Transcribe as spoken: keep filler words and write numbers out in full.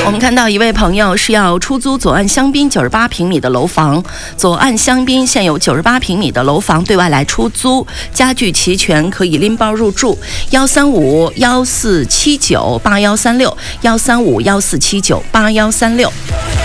我们看到一位朋友是要出租左岸香槟九十八平米的楼房，左岸香槟现有九十八平米的楼房对外来出租，家具齐全，可以拎包入住。幺三五幺四七九八幺三六，幺三五幺四七九八幺三六。